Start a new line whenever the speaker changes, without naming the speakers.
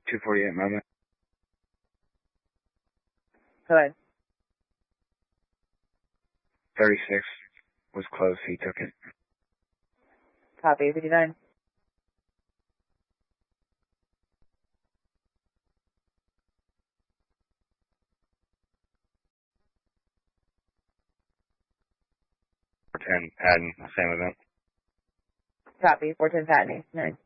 248 moment.
Go ahead.
36 was close. He took it.
Copy. 59.
Adding, same event.
Copy. 410 Patney. 9.